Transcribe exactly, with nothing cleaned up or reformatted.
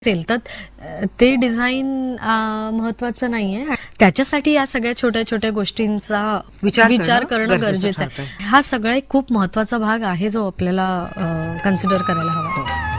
असेल तर ते डिझाईन महत्वाचं नाहीये, त्याच्यासाठी या सगळ्या छोट्या छोट्या गोष्टींचा विचार विचार करणं करणं गरजेचं गरजेचं ठरतंय. आहे. हा सगळा एक खूप महत्वाचा भाग आहे जो आपल्याला कन्सिडर करायला हवा.